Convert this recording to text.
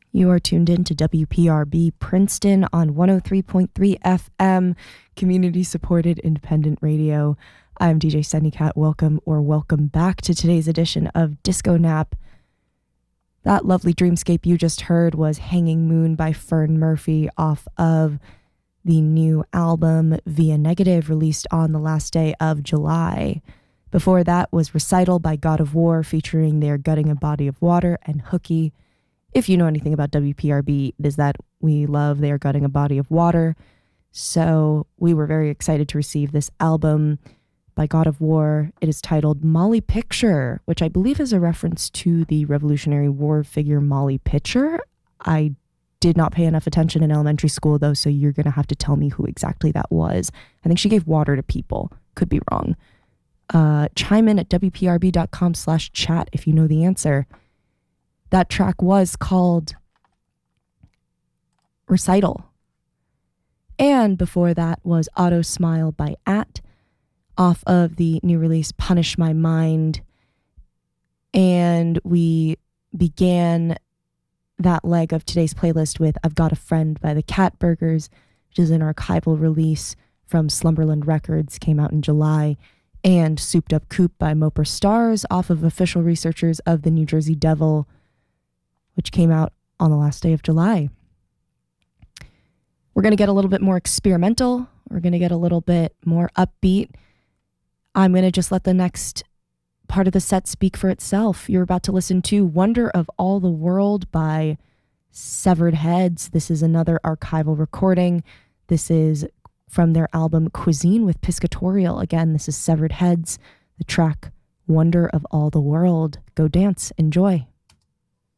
You are tuned in to WPRB Princeton on 103.3 FM, community-supported independent radio. I'm DJ Sunnycat. Welcome back to today's edition of Disco Nap. That lovely dreamscape you just heard was Hanging Moon by Fern Murphy off of the new album Via Negative, released on the last day of July. Before that was Recital by God of War, featuring their Gutting a Body of Water and Hooky. If you know anything about WPRB, it is that we love their Gutting a Body of Water. So we were very excited to receive this album by God of War. It is titled Molly Picture, which I believe is a reference to the Revolutionary War figure Molly Pitcher. I did not pay enough attention in elementary school, though, so you're going to have to tell me who exactly that was. I think she gave water to people. Could be wrong. Chime in at wprb.com/chat if you know the answer. That track was called Recital. And before that was Auto Smile by At, off of the new release Punish My Mind. And we began that leg of today's playlist with I've Got a Friend by the Catburgers, which is an archival release from Slumberland Records, came out in July. And Souped Up Coupe by Moper Stars, off of Official Researchers of the New Jersey Devil, which came out on the last day of July. We're going to get a little bit more experimental. We're going to get a little bit more upbeat. I'm going to just let the next part of the set speak for itself. You're about to listen to Wonder of All the World by Severed Heads. This is another archival recording. This is from their album Cuisine with Piscatorial. Again, this is Severed Heads, the track Wonder of All the World. Go dance. Enjoy.